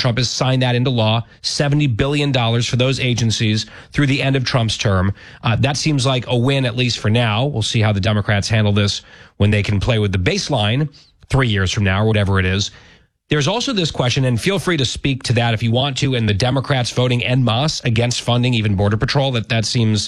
Trump has signed that into law, $70 billion for those agencies through the end of Trump's term. That seems like a win, at least for now. We'll see how the Democrats handle this when they can play with the baseline 3 years from now or whatever it is. There's also this question, and feel free to speak to that if you want to, and the Democrats voting en masse against funding even Border Patrol. That seems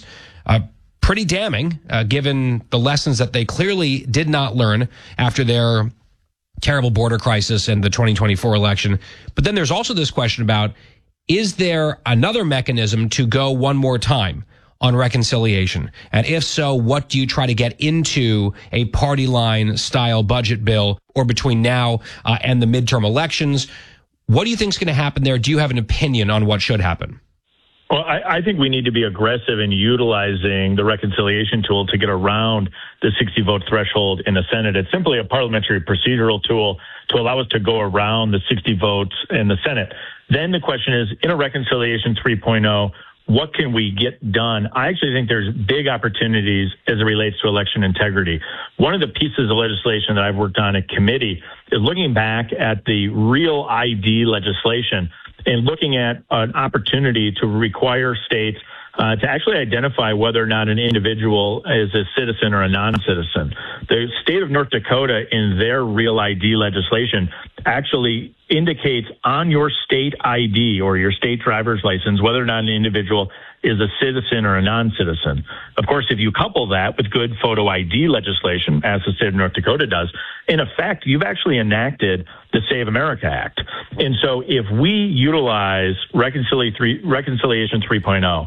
pretty damning, given the lessons that they clearly did not learn after their terrible border crisis and the 2024 election. But then there's also this question about, is there another mechanism to go one more time on reconciliation? And if so, what do you try to get into a party line style budget bill or between now and the midterm elections? What do you think is going to happen there? Do you have an opinion on what should happen? Well, I think we need to be aggressive in utilizing the reconciliation tool to get around the 60-vote threshold in the Senate. It's simply a parliamentary procedural tool to allow us to go around the 60 votes in the Senate. Then the question is, in a reconciliation 3.0, what can we get done? I actually think there's big opportunities as it relates to election integrity. One of the pieces of legislation that I've worked on at committee is looking back at the Real ID legislation and looking at an opportunity to require states to actually identify whether or not an individual is a citizen or a non-citizen. The state of North Dakota, in their Real ID legislation, actually indicates on your state ID or your state driver's license whether or not an individual is a citizen or a non-citizen. Of course, if you couple that with good photo ID legislation, as the state of North Dakota does, in effect, you've actually enacted the Save America Act. And so if we utilize Reconciliation 3.0,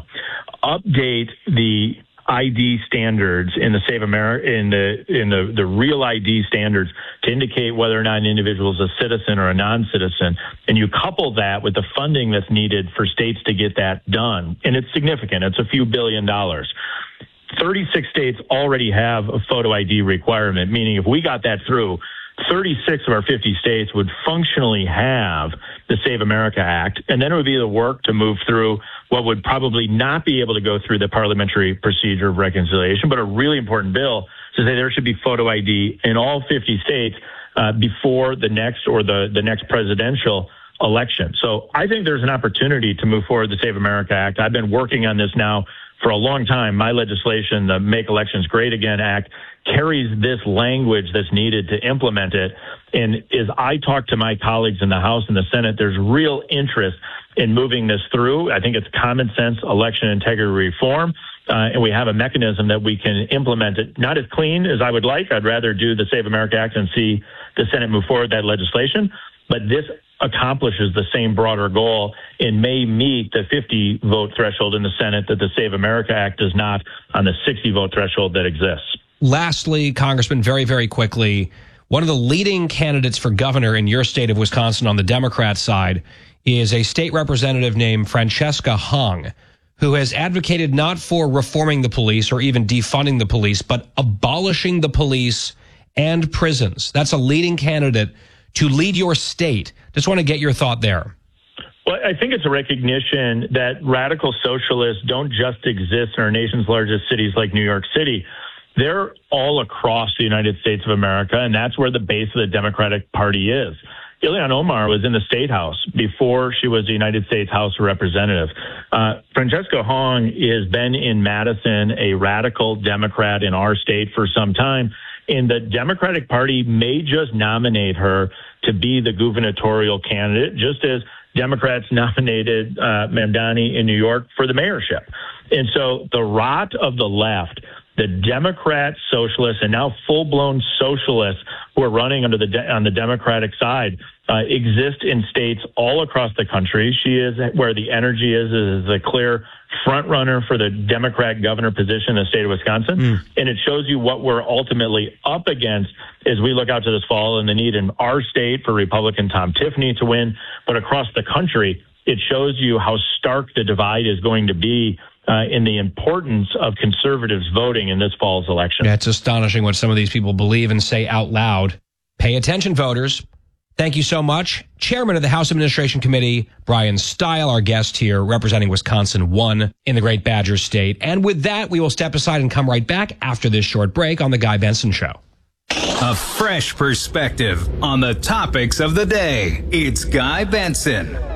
update the ID standards in the Save America, in the Real ID standards to indicate whether or not an individual is a citizen or a non-citizen, and you couple that with the funding that's needed for states to get that done, and it's significant, it's a few $1 billion. 36 states already have a photo ID requirement, meaning if we got that through, 36 of our 50 states would functionally have the Save America Act, and then it would be the work to move through what would probably not be able to go through the parliamentary procedure of reconciliation, but a really important bill to say there should be photo ID in all 50 states before the next or the next presidential election. So I think there's an opportunity to move forward the Save America Act. I've been working on this now for a long time. My legislation, the Make Elections Great Again Act, carries this language that's needed to implement it. And as I talk to my colleagues in the House and the Senate, there's real interest in moving this through. I think it's common sense election integrity reform. And we have a mechanism that we can implement it. Not as clean as I would like. I'd rather do the Save America Act and see the Senate move forward that legislation. But this accomplishes the same broader goal and may meet the 50-vote threshold in the Senate that the Save America Act does not on the 60-vote threshold that exists. Lastly, Congressman, very, very quickly, one of the leading candidates for governor in your state of Wisconsin on the Democrat side is a state representative named Francesca Hong, who has advocated not for reforming the police or even defunding the police, but abolishing the police and prisons. That's a leading candidate to lead your state. Just want to get your thought there. Well, I think it's a recognition that radical socialists don't just exist in our nation's largest cities like New York City. They're all across the United States of America, and that's where the base of the Democratic Party is. Ilhan Omar was in the State House before she was the United States House of Representatives. Francesca Hong has been in Madison, a radical Democrat in our state for some time, and the Democratic Party may just nominate her to be the gubernatorial candidate, just as Democrats nominated Mamdani in New York for the mayorship. And so the rot of the left, the Democrat socialists and now full-blown socialists who are running on the Democratic side exist in states all across the country. She is where the energy is a clear front runner for the Democrat governor position in the state of Wisconsin. And it shows you what we're ultimately up against as we look out to this fall and the need in our state for Republican Tom Tiffany to win. But across the country, it shows you how stark the divide is going to be in the importance of conservatives voting in this fall's election. Yeah, it's astonishing what some of these people believe and say out loud. Pay attention, voters. Thank you so much. Chairman of the House Administration Committee, Brian Stile, our guest here, representing Wisconsin 1 in the Great Badger State. And with that, we will step aside and come right back after this short break on The Guy Benson Show. A fresh perspective on the topics of the day. It's Guy Benson.